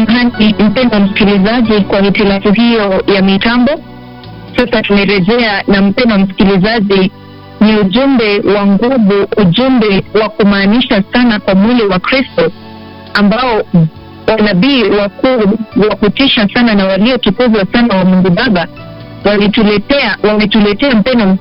Samahani mpendwa msikilizaji kwa hitilafu hiyo ya mitambo. Sasa tumerejea na mpendwa msikilizaji, ni ujumbe wa nguvu, ujumbe wa kumaanisha sana kwa mwili wa Kristo, ambao wanabii wakuu wa kutisha sana na waliotukuzwa sana wa Mungu Baba wametuletea mpendwa